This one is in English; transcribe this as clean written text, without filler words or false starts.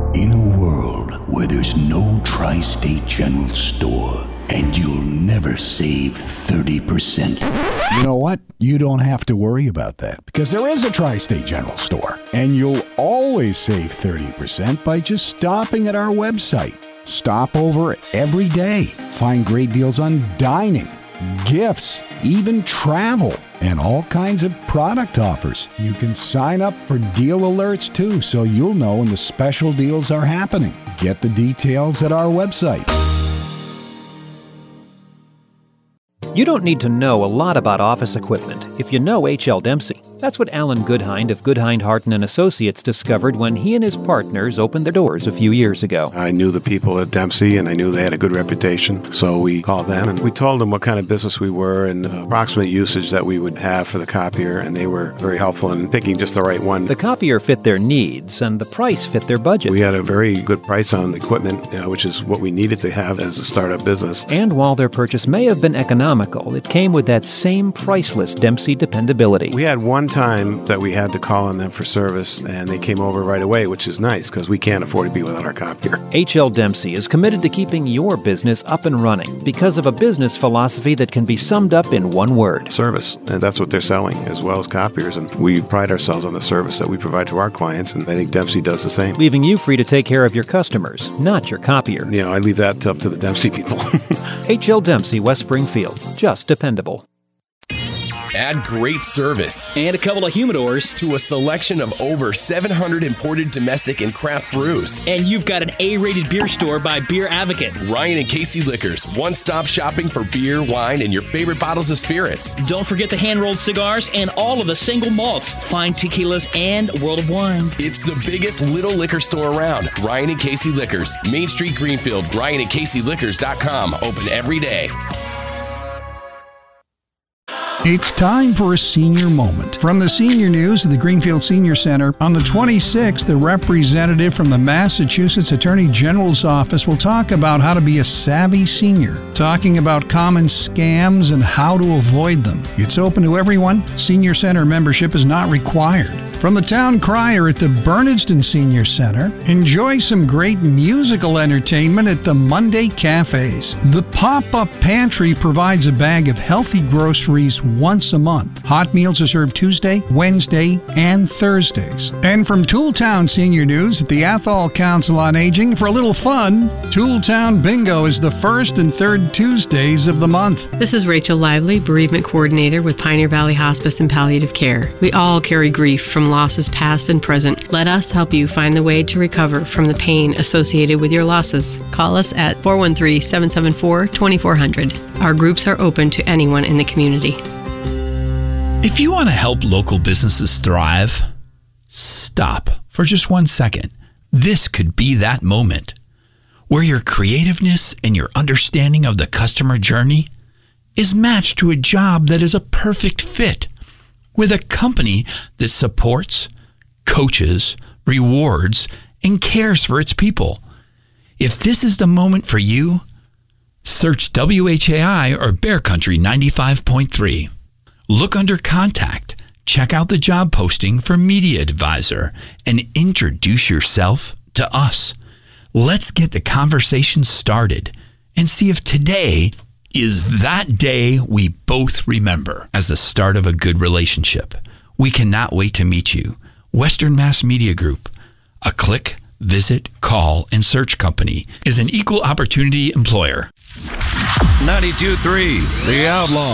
In a world where there's no Tri-State General store, and you'll never save 30%. You know what? You don't have to worry about that, because there is a Tri-State General store. And you'll always save 30% by just stopping at our website. Stop over every day. Find great deals on dining, gifts, even travel, and all kinds of product offers. You can sign up for deal alerts too, so you'll know when the special deals are happening. Get the details at our website. You don't need to know a lot about office equipment if you know H.L. Dempsey. That's what Alan Goodhind of Goodhind, Harton & Associates discovered when he and his partners opened their doors a few years ago. I knew the people at Dempsey, and I knew they had a good reputation, so we called them, and we told them what kind of business we were and approximate usage that we would have for the copier, and they were very helpful in picking just the right one. The copier fit their needs, and the price fit their budget. We had a very good price on the equipment, which is what we needed to have as a startup business. And while their purchase may have been economical, it came with that same priceless Dempsey dependability. We had one time that we had to call on them for service, and they came over right away, which is nice because we can't afford to be without our copier. H.L. Dempsey is committed to keeping your business up and running because of a business philosophy that can be summed up in one word: service. And that's what they're selling, as well as copiers. And we pride ourselves on the service that we provide to our clients, and I think Dempsey does the same. Leaving you free to take care of your customers, not your copier. I leave that up to the Dempsey people. H.L. Dempsey, West Springfield. Just dependable. Add great service and a couple of humidors to a selection of over 700 imported domestic and craft brews. And you've got an A-rated beer store by Beer Advocate. Ryan and Casey Liquors, one-stop shopping for beer, wine, and your favorite bottles of spirits. Don't forget the hand-rolled cigars and all of the single malts, fine tequilas, and World of Wine. It's the biggest little liquor store around. Ryan and Casey Liquors, Main Street, Greenfield. RyanandCaseyLiquors.com. Open every day. It's time for a senior moment. From the senior news of the Greenfield Senior Center, on the 26th, a representative from the Massachusetts Attorney General's office will talk about how to be a savvy senior, talking about common scams and how to avoid them. It's open to everyone. Senior Center membership is not required. From the town crier at the Bernardston Senior Center, enjoy some great musical entertainment at the Monday Cafes. The pop-up pantry provides a bag of healthy groceries once a month. Hot meals are served Tuesday, Wednesday, and Thursdays. And from Tooltown Senior News at the Athol Council on Aging, for a little fun, Tooltown Bingo is the first and third Tuesdays of the month. This is Rachel Lively, Bereavement Coordinator with Pioneer Valley Hospice and Palliative Care. We all carry grief from losses past and present. Let us help you find the way to recover from the pain associated with your losses. Call us at 413-774-2400. Our groups are open to anyone in the community. If you want to help local businesses thrive, stop for just 1 second. This could be that moment where your creativeness and your understanding of the customer journey is matched to a job that is a perfect fit with a company that supports, coaches, rewards, and cares for its people. If this is the moment for you, search WHAI or Bear Country 95.3. Look under Contact, check out the job posting for Media Advisor, and introduce yourself to us. Let's get the conversation started and see if today is that day we both remember as the start of a good relationship. We cannot wait to meet you. Western Mass Media Group, a click, visit, call, and search company, is an equal opportunity employer. 92.3, The Outlaw.